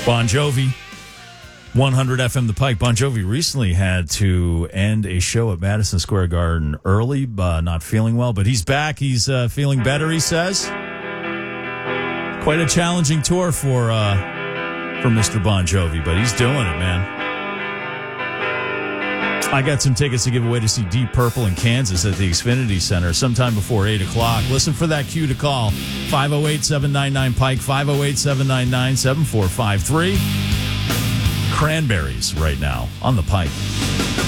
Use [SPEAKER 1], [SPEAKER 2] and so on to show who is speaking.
[SPEAKER 1] Bon Jovi, 100 FM The Pike. Bon Jovi recently had to end a show at Madison Square Garden early, not feeling well, but he's back. He's feeling better, he says. Quite a challenging tour for Mr. Bon Jovi, but he's doing it, man. I got some tickets to give away to see Deep Purple in Kansas at the Xfinity Center sometime before 8 o'clock. Listen for that cue to call. 508-799-PIKE, 508-799-7453. Cranberries right now on the Pike.